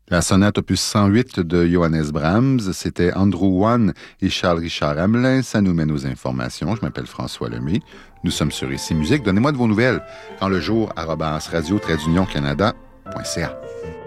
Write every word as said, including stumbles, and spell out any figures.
La sonate opus cent huit de Johannes Brahms, c'était Andrew One et Charles-Richard Hamelin. Ça nous mène aux informations. Je m'appelle François Lemay. Nous sommes sur Ici Musique. Donnez-moi de vos nouvelles quand le jour arobase radio trait d'union canada point c a.